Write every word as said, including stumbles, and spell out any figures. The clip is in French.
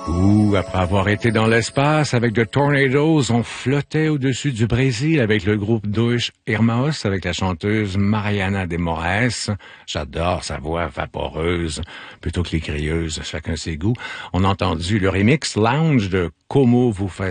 Ouh, après avoir été dans l'espace avec The Tornadoes, on flottait au-dessus du Brésil avec le groupe Dos Irmãos avec la chanteuse Mariana de Moraes. J'adore sa voix vaporeuse plutôt que les crieuses, chacun ses goûts. On a entendu le remix Lounge de Como Vous Faz